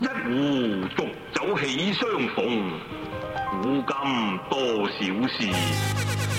一壺濁酒喜相逢，古今多少事。